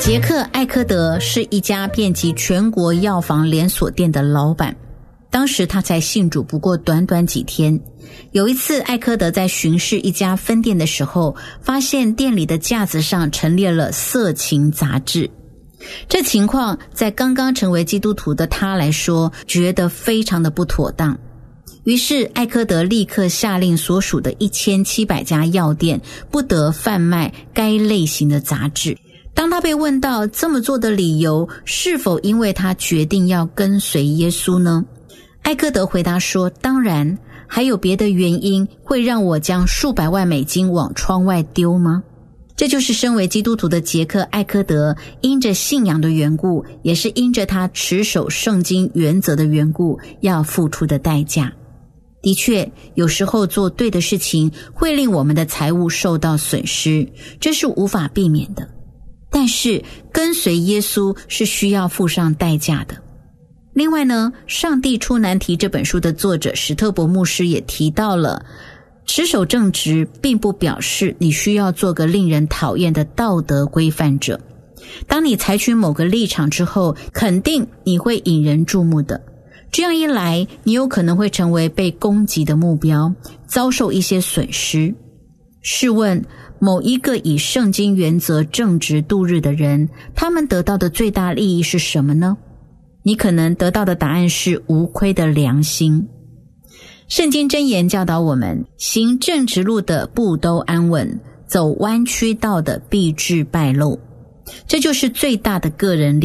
杰克·艾科德是一家遍及全国药房连锁店的老板，当时他才信主不过短短几天。有一次，艾科德在巡视一家分店的时候，发现店里的架子上陈列了色情杂志。这情况在刚刚成为基督徒的他来说，觉得非常的不妥当。于是艾科德立刻下令所属的1700家药店不得贩卖该类型的杂志。当他被问到这么做的理由是否因为他决定要跟随耶稣呢？艾科德回答说，当然，还有别的原因会让我将数百万美金往窗外丢吗？这就是身为基督徒的杰克·艾科德因着信仰的缘故，也是因着他持守圣经原则的缘故，要付出的代价。的确，有时候做对的事情会令我们的财物受到损失，这是无法避免的。但是跟随耶稣是需要付上代价的。另外呢，上帝出难题这本书的作者史特伯牧师也提到了，持守正直并不表示你需要做个令人讨厌的道德规范者。当你采取某个立场之后，肯定你会引人注目的。这样一来，你有可能会成为被攻击的目标，遭受一些损失。试问，某一个以圣经原则正直度日的人，他们得到的最大利益是什么呢？你可能得到的答案是无愧的良心。圣经箴言教导我们，行正直路的步都安稳，走弯曲道的必致败露。这就是最大的个人利益。